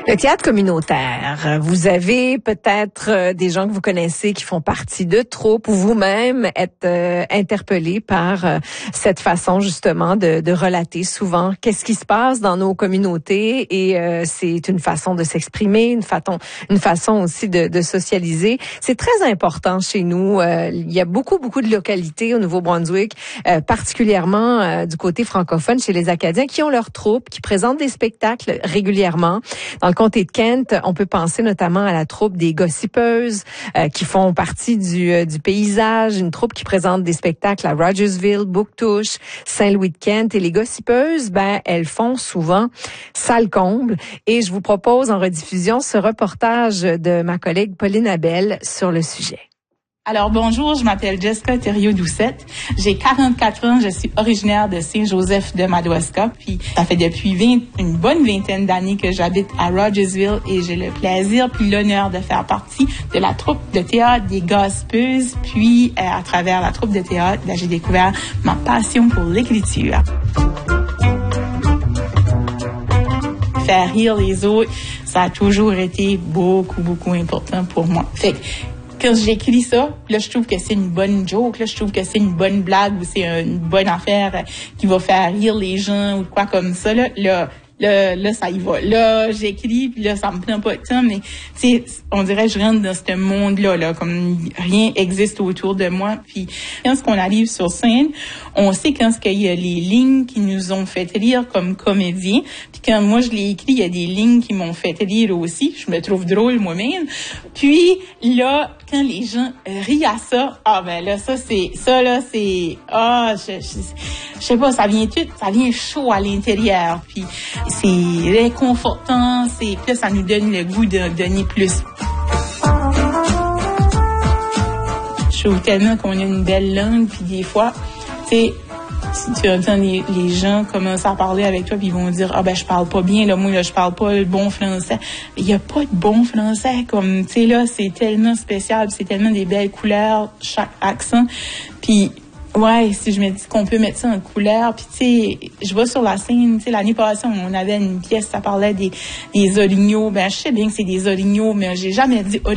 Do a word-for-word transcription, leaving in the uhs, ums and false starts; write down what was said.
Le théâtre communautaire, vous avez peut-être euh, des gens que vous connaissez qui font partie de troupes ou vous-même êtes euh, interpellé par euh, cette façon justement de, de relater souvent qu'est-ce qui se passe dans nos communautés et euh, c'est une façon de s'exprimer, une façon, une façon aussi de, de socialiser. C'est très important chez nous. Euh, il y a beaucoup, beaucoup de localités au Nouveau-Brunswick, euh, particulièrement euh, du côté francophone chez les Acadiens qui ont leurs troupes, qui présentent des spectacles régulièrement. Dans le comté de Kent, on peut penser notamment à la troupe des Gossipeuses euh, qui font partie du, euh, du paysage, une troupe qui présente des spectacles à Rogersville, Bouctouche, Saint-Louis-de-Kent. Et les Gossipeuses, ben, elles font souvent salle comble. Et je vous propose en rediffusion ce reportage de ma collègue Pauline Abel sur le sujet. Alors bonjour, je m'appelle Jessica Thériault-Doucette. J'ai quarante-quatre ans, je suis originaire de Saint-Joseph de Madawaska. Puis ça fait depuis vingt, une bonne vingtaine d'années que j'habite à Rogersville et j'ai le plaisir puis l'honneur de faire partie de la troupe de théâtre des Gossipeuses. Puis euh, à travers la troupe de théâtre, là, j'ai découvert ma passion pour l'écriture. Faire rire les autres, ça a toujours été beaucoup, beaucoup important pour moi. Fait que quand j'écris ça, là, je trouve que c'est une bonne joke, là, je trouve que c'est une bonne blague ou c'est une bonne affaire qui va faire rire les gens ou quoi comme ça, là, là, là, là ça y va. Là, j'écris, puis là, ça me prend pas de temps, mais, tu sais, on dirait que je rentre dans ce monde-là, là, comme rien existe autour de moi. Puis, quand on arrive sur scène, on sait quand il y a les lignes qui nous ont fait rire comme comédiens. Puis quand moi, je l'ai écrit, il y a des lignes qui m'ont fait rire aussi. Je me trouve drôle moi-même. Puis, là, quand les gens rient à ça, ah ben là, ça, c'est, ça, là, c'est, ah, je, je, je sais pas, ça vient tout, ça vient chaud à l'intérieur. Puis, c'est réconfortant, c'est, puis là, ça nous donne le goût de donner plus. Je trouve tellement qu'on a une belle langue, puis des fois, tu sais, si tu entends les, les gens commencer à parler avec toi puis ils vont dire ah ben je parle pas bien là moi là je parle pas le bon français. Il y a pas de bon français comme tu sais là c'est tellement spécial, c'est tellement des belles couleurs chaque accent. Puis ouais, si je me dis qu'on peut mettre ça en couleur, puis tu sais, je vais sur la scène, tu sais, l'année passée, on avait une pièce, ça parlait des, des orignaux. Ben, je sais bien que c'est des orignaux, mais j'ai jamais dit